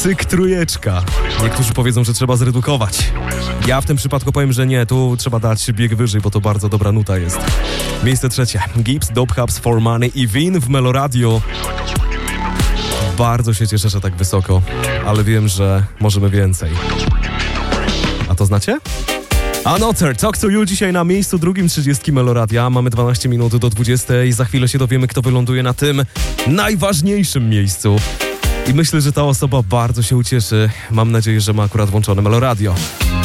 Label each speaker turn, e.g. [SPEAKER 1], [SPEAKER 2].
[SPEAKER 1] Cyk trójeczka. Niektórzy powiedzą, że trzeba zredukować. Ja w tym przypadku powiem, że nie, tu trzeba dać bieg wyżej, bo to bardzo dobra nuta jest. Miejsce trzecie. Gibbs, Dope Hubs, For Money i Vin w Meloradio. Bardzo się cieszę, że tak wysoko, ale wiem, że możemy więcej. A to znacie? Another, Talk to You dzisiaj na miejscu drugim 30 Meloradia. Mamy 12 minut do 20. Za chwilę się dowiemy, kto wyląduje na tym najważniejszym miejscu. I myślę, że ta osoba bardzo się ucieszy. Mam nadzieję, że ma akurat włączone Meloradio.